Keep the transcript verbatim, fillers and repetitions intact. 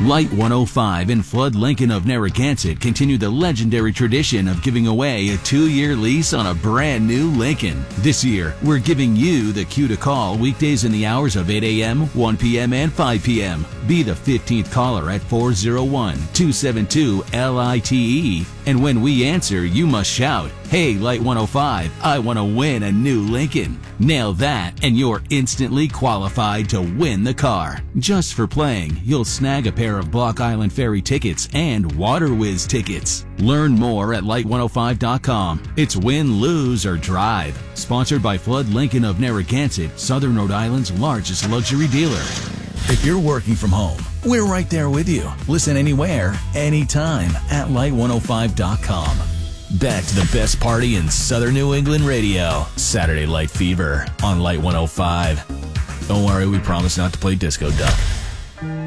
Light one oh five and Flood Lincoln of Narragansett continue the legendary tradition of giving away a two-year lease on a brand new Lincoln. This year, we're giving you the cue to call weekdays in the hours of eight a.m., one p.m., and five p.m. Be the fifteenth caller at four oh one, two seven two, L I T E. And when we answer, you must shout, "Hey, Light one oh five, I want to win a new Lincoln." Nail that, and you're instantly qualified to win the car. Just for playing, you'll snag a pair of Block Island Ferry tickets and Water Whiz tickets. Learn more at light one oh five dot com. It's win, lose, or drive. Sponsored by Flood Lincoln of Narragansett, Southern Rhode Island's largest luxury dealer. If you're working from home, we're right there with you. Listen anywhere, anytime at light one oh five dot com. Back to the best party in Southern New England radio. Saturday Light Fever on Light one oh five. Don't worry, we promise not to play Disco Duck.